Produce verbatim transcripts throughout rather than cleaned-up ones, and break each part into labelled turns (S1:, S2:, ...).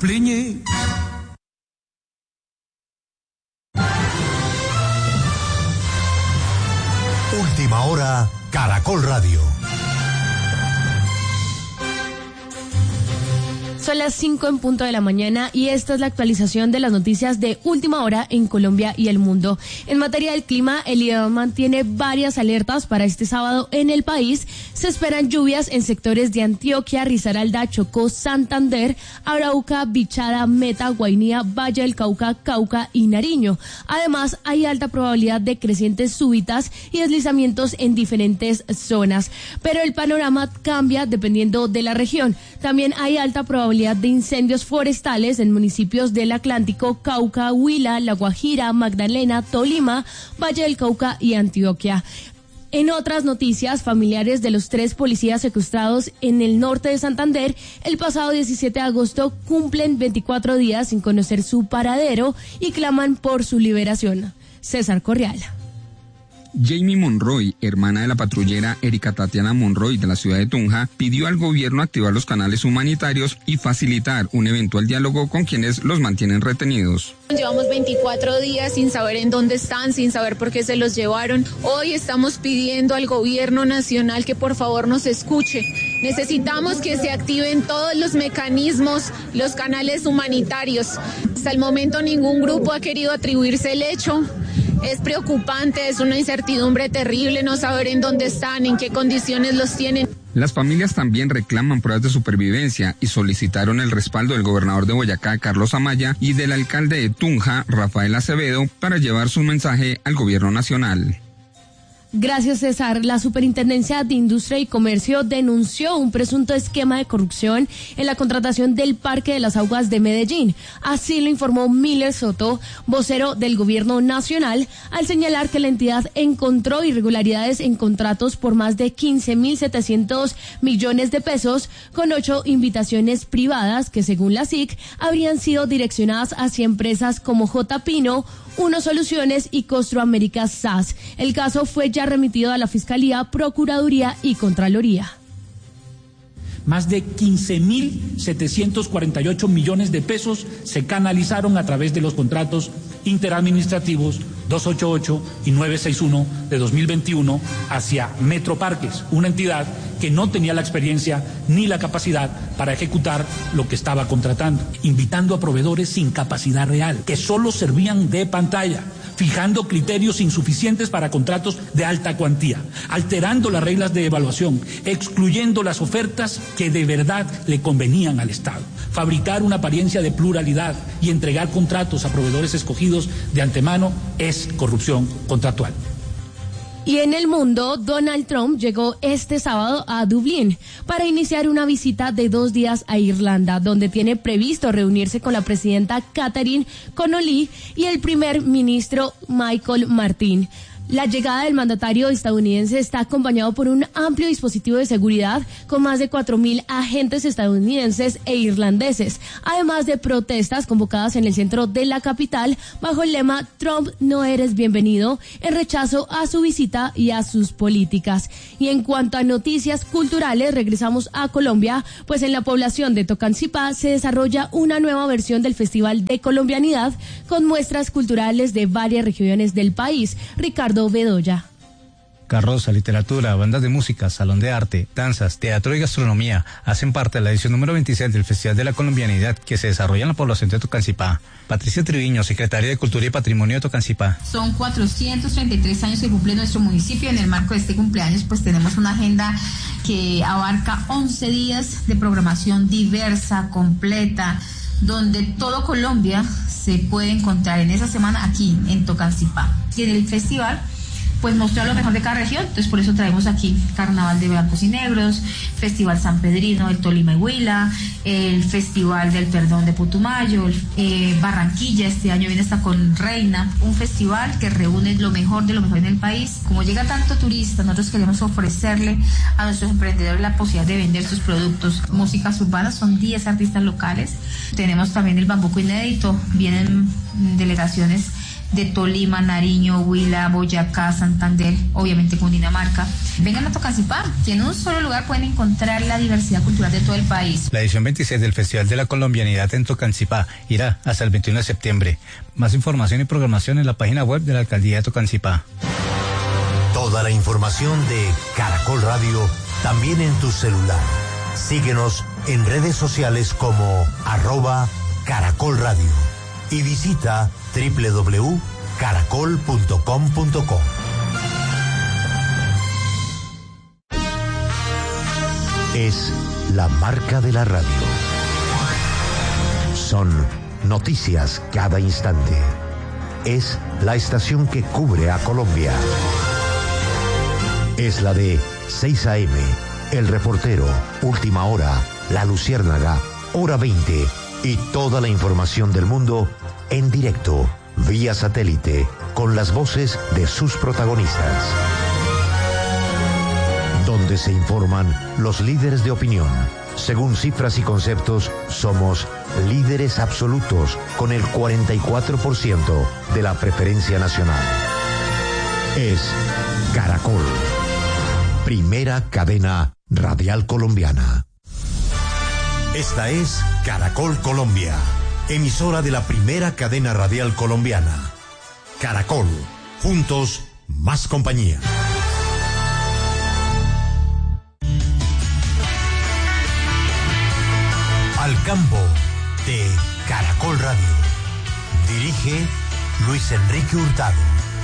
S1: Pleñe.
S2: Última hora, Caracol Radio.
S3: Son las cinco en punto de la mañana y esta es la actualización de las noticias de última hora en Colombia y el mundo. En materia del clima, el IDEAM mantiene varias alertas para este sábado en el país. Se esperan lluvias en sectores de Antioquia, Risaralda, Chocó, Santander, Arauca, Bichada, Meta, Guainía, Valle del Cauca, Cauca y Nariño. Además, hay alta probabilidad de crecientes súbitas y deslizamientos en diferentes zonas. Pero el panorama cambia dependiendo de la región. También hay alta probabilidad de incendios forestales en municipios del Atlántico, Cauca, Huila, La Guajira, Magdalena, Tolima, Valle del Cauca y Antioquia. En otras noticias, familiares de los tres policías secuestrados en el norte de Santander el pasado diecisiete de agosto cumplen veinticuatro días sin conocer su paradero y claman por su liberación. César Correal.
S4: Jamie Monroy, hermana de la patrullera Erika Tatiana Monroy de la ciudad de Tunja, pidió al gobierno activar los canales humanitarios y facilitar un eventual diálogo con quienes los mantienen retenidos.
S5: Llevamos veinticuatro días sin saber en dónde están, sin saber por qué se los llevaron. Hoy estamos pidiendo al gobierno nacional que por favor nos escuche. Necesitamos que se activen todos los mecanismos, los canales humanitarios. Hasta el momento ningún grupo ha querido atribuirse el hecho. Es preocupante, es una incertidumbre terrible no saber en dónde están, en qué condiciones los tienen.
S4: Las familias también reclaman pruebas de supervivencia y solicitaron el respaldo del gobernador de Boyacá, Carlos Amaya, y del alcalde de Tunja, Rafael Acevedo, para llevar su mensaje al gobierno nacional.
S3: Gracias, César. La Superintendencia de Industria y Comercio denunció un presunto esquema de corrupción en la contratación del Parque de las Aguas de Medellín. Así lo informó Miller Soto, vocero del Gobierno Nacional, al señalar que la entidad encontró irregularidades en contratos por más de quince mil setecientos millones de pesos con ocho invitaciones privadas que, según la S I C, habrían sido direccionadas hacia empresas como J. Pino, Uno Soluciones y Costroamérica S A S. El caso fue ya remitido a la Fiscalía, Procuraduría y Contraloría.
S6: Más de quince mil setecientos cuarenta y ocho millones de pesos se canalizaron a través de los contratos interadministrativos doscientos ochenta y ocho y novecientos sesenta y uno de dos mil veintiuno hacia Metroparques, una entidad que no tenía la experiencia ni la capacidad para ejecutar lo que estaba contratando, invitando a proveedores sin capacidad real, que solo servían de pantalla, fijando criterios insuficientes para contratos de alta cuantía, alterando las reglas de evaluación, excluyendo las ofertas que de verdad le convenían al Estado, fabricar una apariencia de pluralidad y entregar contratos a proveedores escogidos de antemano es corrupción contractual.
S3: Y en el mundo, Donald Trump llegó este sábado a Dublín para iniciar una visita de dos días a Irlanda, donde tiene previsto reunirse con la presidenta Catherine Connolly y el primer ministro Michael Martin. La llegada del mandatario estadounidense está acompañado por un amplio dispositivo de seguridad con más de cuatro mil agentes estadounidenses e irlandeses, además de protestas convocadas en el centro de la capital bajo el lema Trump no eres bienvenido, en rechazo a su visita y a sus políticas. Y en cuanto a noticias culturales, regresamos a Colombia, pues en la población de Tocancipá se desarrolla una nueva versión del Festival de Colombianidad con muestras culturales de varias regiones del país. Ricardo Bedoya.
S7: Carroza, literatura, bandas de música, salón de arte, danzas, teatro y gastronomía hacen parte de la edición número veintiséis del Festival de la Colombianidad que se desarrolla en la población de Tocancipá. Patricia Triviño, secretaria de Cultura y Patrimonio de Tocancipá.
S8: Son cuatrocientos treinta y tres años que cumple nuestro municipio. En el marco de este cumpleaños pues tenemos una agenda que abarca once días de programación diversa, completa, donde todo Colombia se puede encontrar en esa semana aquí en Tocancipá. Y en el festival pues mostrar lo mejor de cada región, entonces por eso traemos aquí Carnaval de Blancos y Negros, Festival San Pedrino del Tolima y Huila, el Festival del Perdón de Putumayo, eh, Barranquilla este año viene hasta con Reina, un festival que reúne lo mejor de lo mejor en el país. Como llega tanto turista, nosotros queremos ofrecerle a nuestros emprendedores la posibilidad de vender sus productos. Músicas urbanas, son diez artistas locales, tenemos también el Bambuco Inédito, vienen delegaciones de Tolima, Nariño, Huila, Boyacá, Santander, obviamente Cundinamarca. Vengan a Tocancipá, que en un solo lugar pueden encontrar la diversidad cultural de todo el país.
S7: La edición veintiséis del Festival de la Colombianidad en Tocancipá irá hasta el veintiuno de septiembre. Más información y programación en la página web de la Alcaldía de Tocancipá.
S2: Toda la información de Caracol Radio también en tu celular. Síguenos en redes sociales como arroba Caracol Radio y visita doble u doble u doble u punto caracol punto com punto co. Es la marca de la radio. Son noticias cada instante. Es la estación que cubre a Colombia. Es la de seis a eme, El Reportero, Última Hora, La Luciérnaga, Hora veinte y toda la información del mundo en directo, vía satélite, con las voces de sus protagonistas. Donde se informan los líderes de opinión. Según cifras y conceptos, somos líderes absolutos con el cuarenta y cuatro por ciento de la preferencia nacional. Es Caracol, primera cadena radial colombiana. Esta es Caracol Colombia, emisora de la primera cadena radial colombiana. Caracol, juntos, más compañía. Al campo de Caracol Radio. Dirige Luis Enrique Hurtado.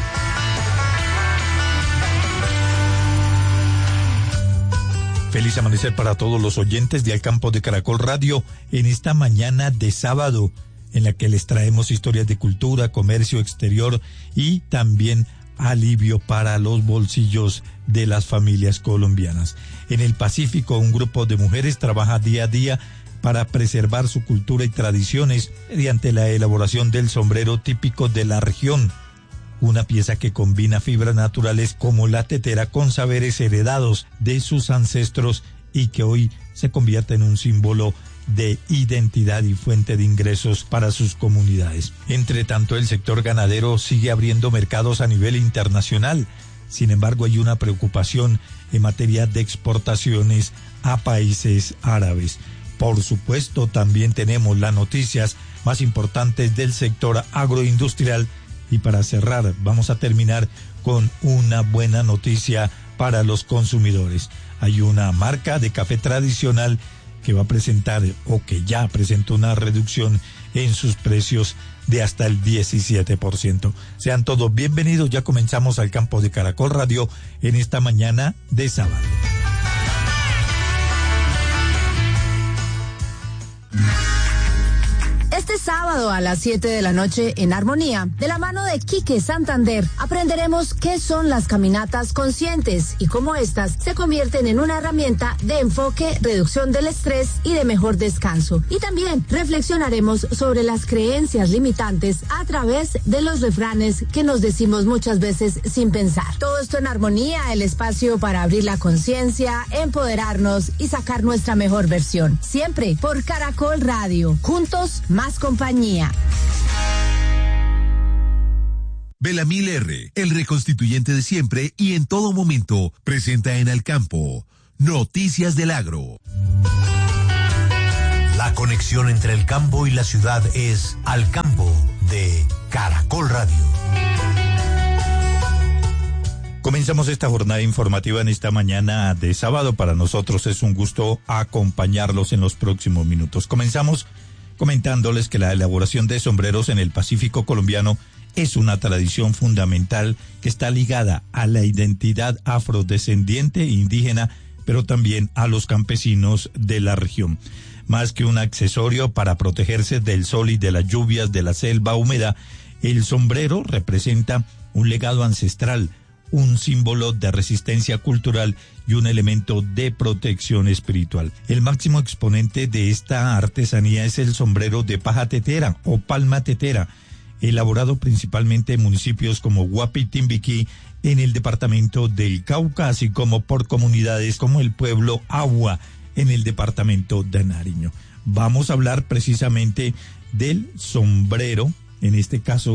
S1: Feliz amanecer para todos los oyentes de Al Campo de Caracol Radio en esta mañana de sábado, en la que les traemos historias de cultura, comercio exterior y también alivio para los bolsillos de las familias colombianas. En el Pacífico, un grupo de mujeres trabaja día a día para preservar su cultura y tradiciones mediante la elaboración del sombrero típico de la región, una pieza que combina fibras naturales como la tetera con saberes heredados de sus ancestros y que hoy se convierte en un símbolo de identidad y fuente de ingresos para sus comunidades. Entre tanto, el sector ganadero sigue abriendo mercados a nivel internacional. Sin embargo, hay una preocupación en materia de exportaciones a países árabes. Por supuesto, también tenemos las noticias más importantes del sector agroindustrial. Y para cerrar, vamos a terminar con una buena noticia para los consumidores. Hay una marca de café tradicional que va a presentar o que ya presentó una reducción en sus precios de hasta el diecisiete por ciento. Sean todos bienvenidos, ya comenzamos Al Campo de Caracol Radio en esta mañana de sábado.
S9: Este sábado a las siete de la noche en Armonía, de la mano de Quique Santander, aprenderemos qué son las caminatas conscientes y cómo estas se convierten en una herramienta de enfoque, reducción del estrés y de mejor descanso. Y también reflexionaremos sobre las creencias limitantes a través de los refranes que nos decimos muchas veces sin pensar. Todo esto en Armonía, el espacio para abrir la conciencia, empoderarnos y sacar nuestra mejor versión. Siempre por Caracol Radio. Juntos, más compañía.
S10: Belamil R., el reconstituyente de siempre y en todo momento, presenta en Al Campo Noticias del Agro.
S2: La conexión entre el campo y la ciudad es Al Campo de Caracol Radio.
S1: Comenzamos esta jornada informativa en esta mañana de sábado. Para nosotros es un gusto acompañarlos en los próximos minutos. Comenzamos comentándoles que la elaboración de sombreros en el Pacífico colombiano es una tradición fundamental que está ligada a la identidad afrodescendiente e indígena, pero también a los campesinos de la región. Más que un accesorio para protegerse del sol y de las lluvias de la selva húmeda, el sombrero representa un legado ancestral, un símbolo de resistencia cultural y un elemento de protección espiritual. El máximo exponente de esta artesanía es el sombrero de paja tetera o palma tetera, elaborado principalmente en municipios como Guapi y Timbiquí, en el departamento del Cauca, así como por comunidades como el pueblo Agua, en el departamento de Nariño. Vamos a hablar precisamente del sombrero, en este caso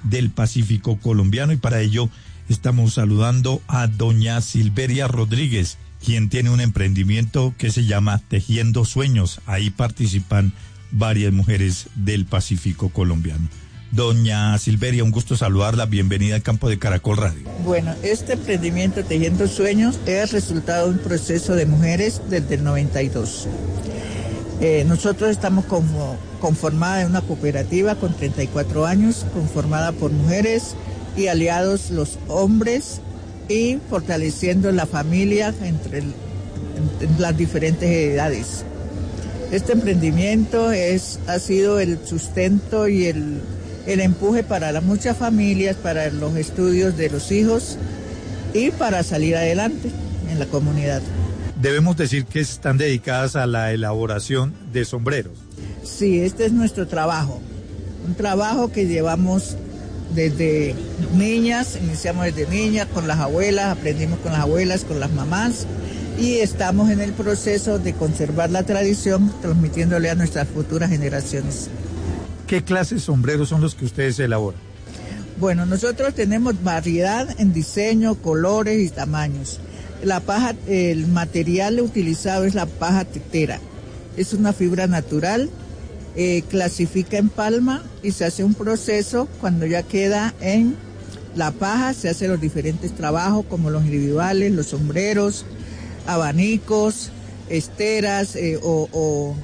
S1: del Pacífico colombiano, y para ello estamos saludando a doña Silveria Rodríguez, quien tiene un emprendimiento que se llama Tejiendo Sueños. Ahí participan varias mujeres del Pacífico colombiano. Doña Silveria, un gusto saludarla, bienvenida al Campo de Caracol Radio.
S11: Bueno, este emprendimiento Tejiendo Sueños es resultado de un proceso de mujeres desde el noventa y dos. Eh, nosotros estamos como conformada en una cooperativa con treinta y cuatro años, conformada por mujeres y aliados los hombres, y fortaleciendo la familia entre el, en, en las diferentes edades. Este emprendimiento es, ha sido el sustento y el el empuje para las muchas familias, para los estudios de los hijos y para salir adelante en la comunidad.
S1: Debemos decir que están dedicadas a la elaboración de sombreros.
S11: Sí, este es nuestro trabajo, un trabajo que llevamos desde niñas, iniciamos desde niñas con las abuelas, aprendimos con las abuelas, con las mamás, y estamos en el proceso de conservar la tradición, transmitiéndole a nuestras futuras generaciones.
S1: ¿Qué clases de sombreros son los que ustedes elaboran?
S11: Bueno, nosotros tenemos variedad en diseño, colores y tamaños. La paja, el material utilizado es la paja tetera. Es una fibra natural, eh, clasifica en palma y se hace un proceso. Cuando ya queda en la paja, se hacen los diferentes trabajos como los individuales, los sombreros, abanicos, esteras eh, o, o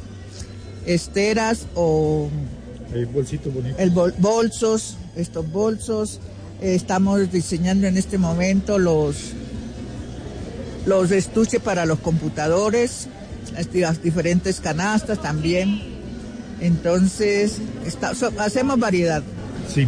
S11: esteras o
S1: el bolsito bonito.
S11: El bol, bolsos, estos bolsos. Eh, estamos diseñando en este momento los los estuches para los computadores, las, las diferentes canastas también. Entonces, está, so, hacemos variedad.
S1: Sí.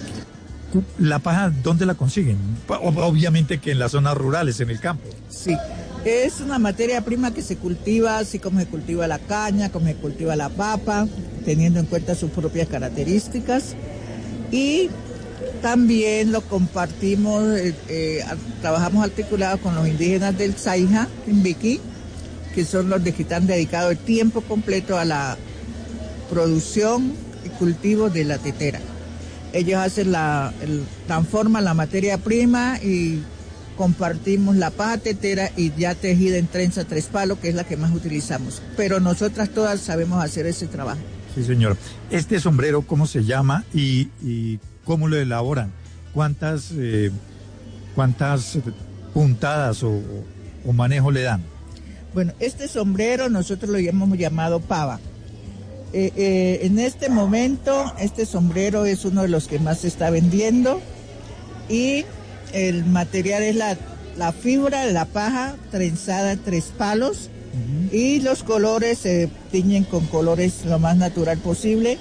S1: ¿La paja dónde la consiguen? Obviamente que en las zonas rurales, en el campo.
S11: Sí. Es una materia prima que se cultiva, así como se cultiva la caña, como se cultiva la papa, teniendo en cuenta sus propias características. Y también lo compartimos, eh, eh, trabajamos articulados con los indígenas del Saija, Timbiquí, que son los de que están dedicados de tiempo completo a la producción y cultivo de la tetera. Ellos hacen la, el, transforman la materia prima y compartimos la paja tetera y ya tejida en trenza tres palos, que es la que más utilizamos. Pero nosotras todas sabemos hacer ese trabajo.
S1: Sí, señor. ¿Este sombrero cómo se llama y, y cómo lo elaboran? ¿Cuántas, eh, cuántas puntadas o, o manejo le dan?
S11: Bueno, este sombrero nosotros lo hemos llamado pava. Eh, eh, en este momento, este sombrero es uno de los que más se está vendiendo y el material es la, la fibra de la paja trenzada en tres palos. Uh-huh. Y los colores se tiñen con colores lo más natural posible.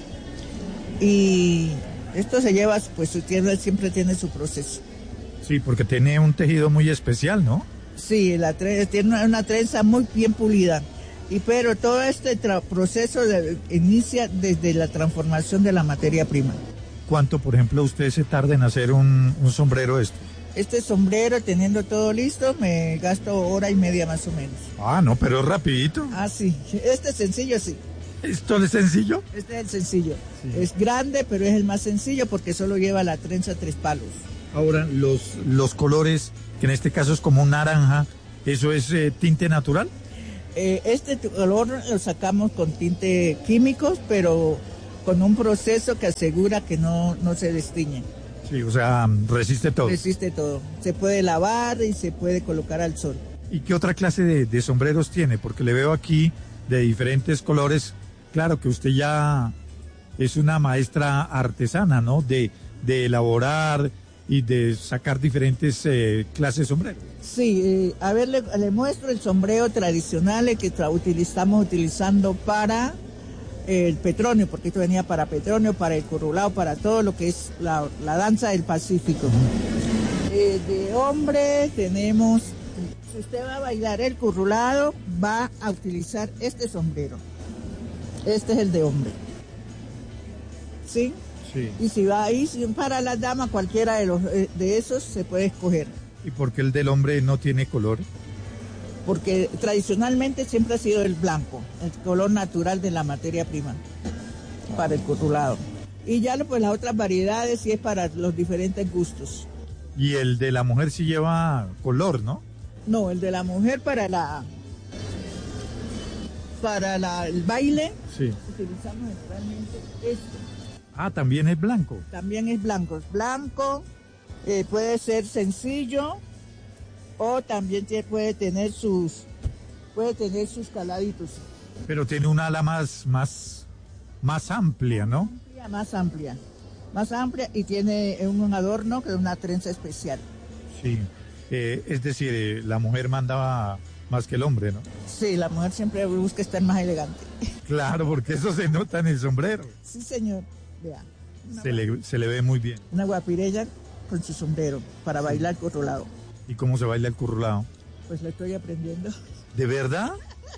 S11: Y esto se lleva, pues su tienda siempre tiene su proceso.
S1: Sí, porque tiene un tejido muy especial, ¿no?
S11: Sí, la tre- tiene una, una trenza muy bien pulida. Y pero todo este tra- proceso de, inicia desde la transformación de la materia prima.
S1: ¿Cuánto, por ejemplo, usted se tarda en hacer un, un sombrero este?
S11: Este sombrero, teniendo todo listo, me gasto hora y media más o menos.
S1: Ah, no, pero es rapidito.
S11: Ah, sí. Este es sencillo, sí.
S1: ¿Esto es sencillo?
S11: Este es el sencillo.
S1: Sí.
S11: Es grande, pero es el más sencillo porque solo lleva la trenza tres palos.
S1: Ahora, los, los colores, que en este caso es como un naranja, ¿eso es eh, tinte natural?
S11: Eh, este color lo sacamos con tinte químicos, pero con un proceso que asegura que no, no se destiñe.
S1: Sí, o sea, resiste todo.
S11: Resiste todo. Se puede lavar y se puede colocar al sol.
S1: ¿Y qué otra clase de, de sombreros tiene? Porque le veo aquí de diferentes colores. Claro que usted ya es una maestra artesana, ¿no? De, de elaborar y de sacar diferentes eh, clases de sombreros.
S11: Sí, eh, a ver, le, le muestro el sombrero tradicional el que tra- utilizamos utilizando para el petronio, porque esto venía para petronio, para el currulao, para todo lo que es la, la danza del Pacífico. Eh, de hombre tenemos, si usted va a bailar el currulado, va a utilizar este sombrero. Este es el de hombre. ¿Sí?
S1: Sí.
S11: Y si va ahí, si para las damas, cualquiera de, los, de esos se puede escoger.
S1: ¿Y por qué el del hombre no tiene color?
S11: Porque tradicionalmente siempre ha sido el blanco, el color natural de la materia prima para el currulado. Y ya pues las otras variedades sí es para los diferentes gustos.
S1: Y el de la mujer sí lleva color, ¿no?
S11: No, el de la mujer para la para la, el baile,
S1: sí,
S11: utilizamos generalmente este.
S1: Ah, también es blanco.
S11: También es blanco, es blanco, eh, puede ser sencillo o también puede tener sus puede tener sus caladitos.
S1: Pero tiene un ala más más más amplia, ¿no?
S11: Amplia, más amplia, más amplia y tiene un adorno que es una trenza especial.
S1: Sí, eh, es decir, eh, la mujer mandaba más que el hombre, ¿no?
S11: Sí, la mujer siempre busca estar más elegante.
S1: Claro, porque eso se nota en el sombrero.
S11: Sí, señor. Vea.
S1: Se le, se le ve muy bien.
S11: Una guapirella con su sombrero para bailar currulado.
S1: ¿Y cómo se baila el currulado?
S11: Pues lo estoy aprendiendo.
S1: ¿De verdad?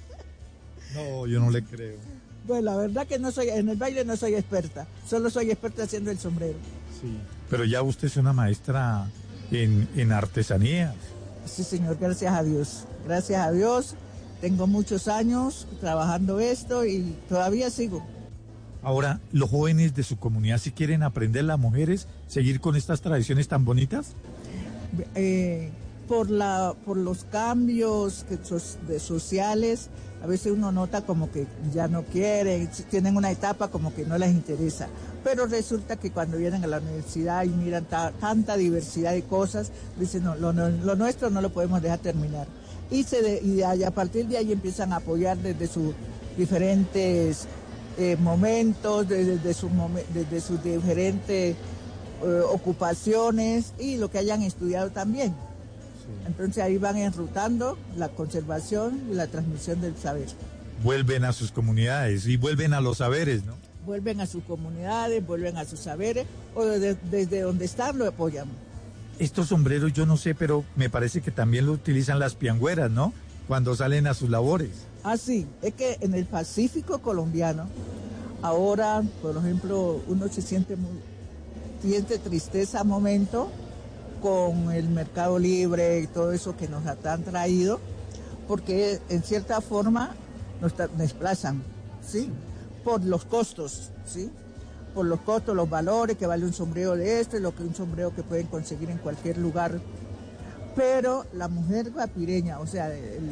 S1: No, yo no le creo.
S11: Pues la verdad que no soy, en el baile no soy experta. Solo soy experta haciendo el sombrero.
S1: Sí. Pero ya usted es una maestra en, en artesanías.
S11: Sí, señor, gracias a Dios. Gracias a Dios. Tengo muchos años trabajando esto y todavía sigo.
S1: Ahora, ¿los jóvenes de su comunidad si quieren aprender, las mujeres, seguir con estas tradiciones tan bonitas?
S11: Eh, por, la, por los cambios que sos, de sociales, a veces uno nota como que ya no quieren, tienen una etapa como que no les interesa. Pero resulta que cuando vienen a la universidad y miran ta, tanta diversidad de cosas, dicen, no, lo, lo nuestro no lo podemos dejar terminar. Y, se de, y a partir de ahí empiezan a apoyar desde sus diferentes eh, momentos, desde, desde, su, desde sus diferentes eh, ocupaciones y lo que hayan estudiado también. Sí. Entonces ahí van enrutando la conservación y la transmisión del saber.
S1: Vuelven a sus comunidades y vuelven a los saberes, ¿no?
S11: Vuelven a sus comunidades, vuelven a sus saberes o desde, desde donde están lo apoyan.
S1: Estos sombreros yo no sé, pero me parece que también lo utilizan las piangüeras, ¿no? Cuando salen a sus labores.
S11: Ah, sí, es que en el Pacífico colombiano, ahora, por ejemplo, uno se siente muy, siente tristeza a momento con el mercado libre y todo eso que nos han traído, porque en cierta forma nos desplazan, ¿sí? Por los costos, ¿sí? Por los costos, los valores que vale un sombrero de este, lo que un sombrero que pueden conseguir en cualquier lugar. Pero la mujer guapireña, o sea, el,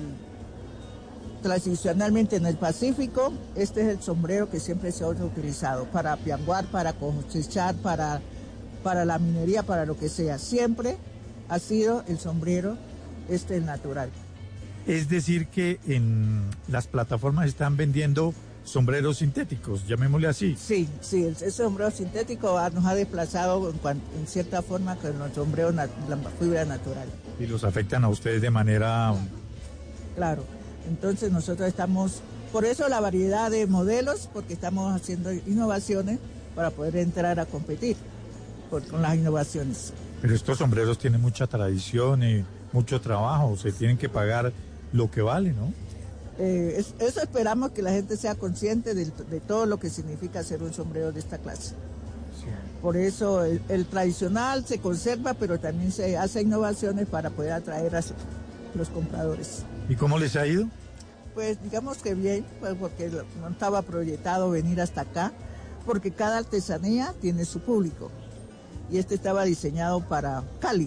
S11: tradicionalmente en el Pacífico, este es el sombrero que siempre se ha utilizado para pianguar, para cosechar, para, para la minería, para lo que sea. Siempre ha sido el sombrero este el natural.
S1: Es decir que en las plataformas están vendiendo sombreros sintéticos, llamémosle así.
S11: Sí, sí, ese sombrero sintético nos ha desplazado en, cuanto, en cierta forma con los sombreros, la fibra natural.
S1: Y los afectan a ustedes de manera...
S11: Claro, entonces nosotros estamos, por eso la variedad de modelos, porque estamos haciendo innovaciones para poder entrar a competir por, con las innovaciones.
S1: Pero estos sombreros tienen mucha tradición y mucho trabajo, se tienen que pagar lo que vale, ¿no?
S11: Eh, es, eso esperamos que la gente sea consciente de, de todo lo que significa hacer un sombrero de esta clase. Sí. Por eso el, el tradicional se conserva, pero también se hace innovaciones para poder atraer a su, los compradores.
S1: ¿Y cómo les ha ido?
S11: Pues digamos que bien, pues porque no estaba proyectado venir hasta acá, porque cada artesanía tiene su público. Y este estaba diseñado para Cali.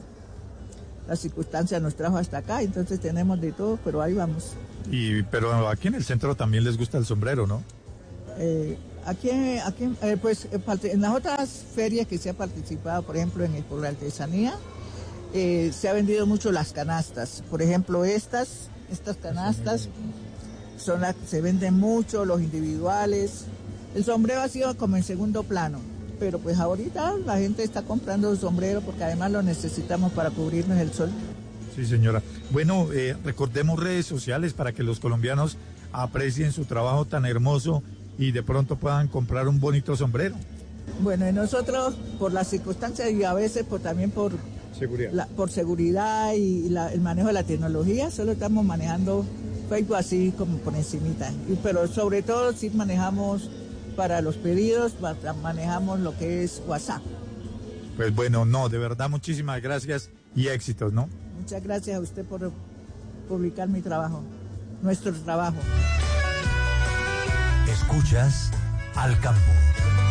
S11: La circunstancia nos trajo hasta acá, entonces tenemos de todo, pero ahí vamos.
S1: Y pero aquí en el centro también les gusta el sombrero, ¿no?
S11: Eh, aquí, aquí eh, pues en las otras ferias que se ha participado, por ejemplo en el por la artesanía, eh, se ha vendido mucho las canastas. Por ejemplo, estas, estas canastas son las que se venden mucho, los individuales. El sombrero ha sido como en segundo plano. Pero pues ahorita la gente está comprando el sombrero porque además lo necesitamos para cubrirnos el sol.
S1: Sí, señora. Bueno, eh, recordemos redes sociales para que los colombianos aprecien su trabajo tan hermoso y de pronto puedan comprar un bonito sombrero.
S11: Bueno, y nosotros por las circunstancias y a veces por, también por
S1: seguridad,
S11: la, por seguridad y la, el manejo de la tecnología, solo estamos manejando Facebook así como por encimita. Y, pero sobre todo sí manejamos... Para los pedidos manejamos lo que es WhatsApp.
S1: Pues bueno, no, de verdad muchísimas gracias y éxitos, ¿no?
S11: Muchas gracias a usted por publicar mi trabajo, nuestro trabajo.
S2: Escuchas Al Campo.